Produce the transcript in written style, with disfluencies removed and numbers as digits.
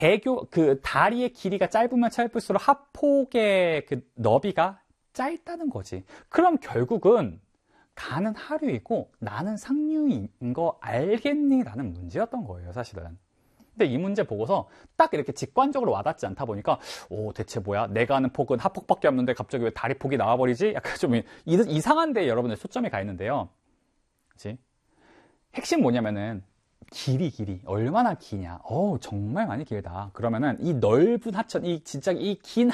다리의 길이가 짧으면 짧을수록 합폭의 그 너비가 짧다는 거지. 그럼 결국은 가는 하류이고 나는 상류인 거 알겠니? 라는 문제였던 거예요, 사실은. 근데 이 문제 보고서 딱 이렇게 직관적으로 와닿지 않다 보니까 대체 뭐야? 내가 하는 폭은 합폭밖에 없는데 갑자기 왜 다리 폭이 나와버리지? 약간 좀 이상한데 여러분들 초점이 가 있는데요. 그치? 핵심 뭐냐면은 길이 얼마나 기냐? 정말 많이 길다. 그러면은 이 넓은 하천, 진짜 이 긴